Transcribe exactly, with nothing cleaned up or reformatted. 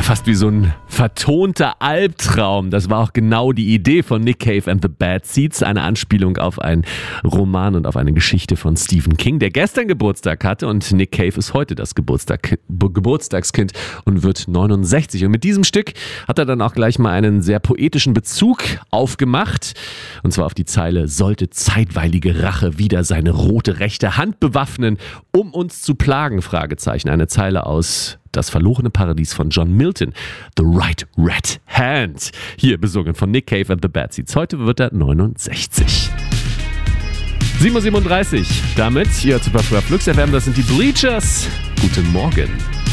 Ja, fast wie so ein vertonter Albtraum. Das war auch genau die Idee von Nick Cave and the Bad Seeds, eine Anspielung auf einen Roman und auf eine Geschichte von Stephen King, der gestern Geburtstag hatte, und Nick Cave ist heute das Geburtstag, Geburtstagskind und wird neunundsechzig. Und mit diesem Stück hat er dann auch gleich mal einen sehr poetischen Bezug aufgemacht, und zwar auf die Zeile: Sollte zeitweilige Rache wieder seine rote rechte Hand bewaffnen, um uns zu plagen? Fragezeichen. Eine Zeile aus Das verlorene Paradies von John Milton. The Right Red Hand. Hier besungen von Nick Cave and the Bad Seeds. Heute wird er neunundsechzig. sieben Uhr siebenunddreißig. Damit, ihr hört Super Flux F M, das sind die Bleachers. Guten Morgen.